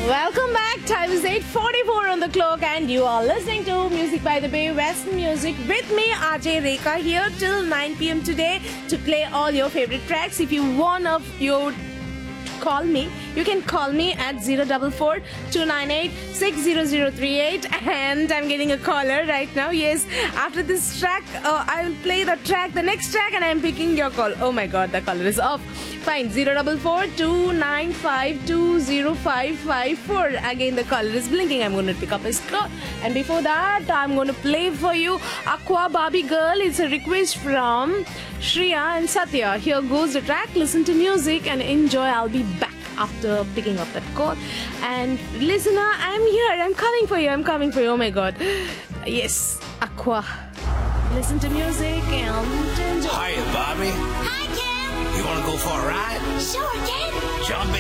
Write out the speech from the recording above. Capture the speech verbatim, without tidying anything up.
Welcome back. Time is eight forty-four on the clock and you are listening to Music by the Bay, Western Music with me, R J Rekha, here till nine p.m. today to play all your favorite tracks. If you want of your call me, you can call me at zero four four, two nine eight, six zero zero three eight, and I'm getting a caller right now. Yes, after this track uh, I will play the track the next track and I'm picking your call. Oh my god, the caller is off. Fine, zero four four, two nine five, two zero five five four. Again the caller is blinking. I'm going to pick up his call, and before that I'm going to play for you Aqua Barbie Girl. It's a request from Shreya and Satya. Here goes the track. Listen to music and enjoy. I'll be back after picking up that call. And listener, I'm here. I'm coming for you. I'm coming for you. Oh my god. Yes, Aqua. Listen to music and enjoy. Hiya, Bobby. Hi, Ken. You want to go for a ride? Sure, Ken. Jump